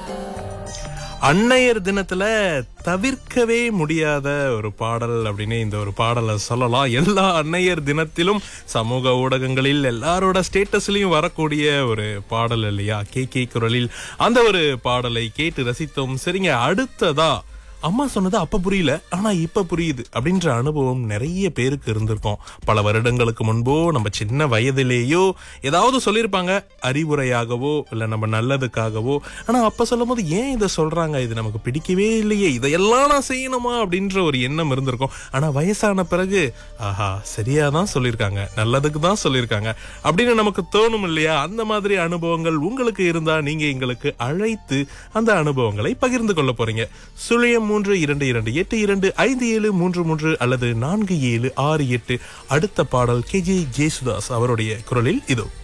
அன்னையர் தினத்துல தவிர்க்கவே முடியாத ஒரு பாடல் அப்படின்னு இந்த ஒரு பாடலை சொல்லலாம். எல்லா அன்னையர் தினத்திலும் சமூக ஊடகங்களில் எல்லாரோட ஸ்டேட்டஸ்லயும் வரக்கூடிய ஒரு பாடல் இல்லையா? கே குரலில் அந்த ஒரு பாடலை கேட்டு ரசித்தோம். சரிங்க, அடுத்ததா அம்மா சொன்னது அப்ப புரியல, ஆனா இப்ப புரியுது அப்படின்ற அனுபவம் நிறைய பேருக்கு இருந்திருக்கும். பல வருடங்களுக்கு முன்போ நம்ம சின்ன வயதிலேயோ ஏதாவது சொல்லியிருப்பாங்க, அறிவுரையாகவோ இல்ல நம்ம நல்லதுக்காகவோ. ஆனா அப்ப சொல்லும் போது ஏன் இதை சொல்றாங்க, இது நமக்கு பிடிக்கவே இல்லையே, இதையெல்லாம் நான் செய்யணுமா அப்படின்ற ஒரு எண்ணம் இருந்திருக்கும். ஆனா வயசான பிறகு ஆஹா சரியாதான் சொல்லியிருக்காங்க, நல்லதுக்கு தான் சொல்லியிருக்காங்க அப்படின்னு நமக்கு தோணும் இல்லையா? அந்த மாதிரி அனுபவங்கள் உங்களுக்கு இருந்தா நீங்க எங்களுக்கு அழைத்து அந்த அனுபவங்களை பகிர்ந்து கொள்ள போறீங்க. 0322825733 அல்லது 4768. அடுத்த பாடல் KJ ஜேசுதாஸ் அவருடைய குரலில் இதோ.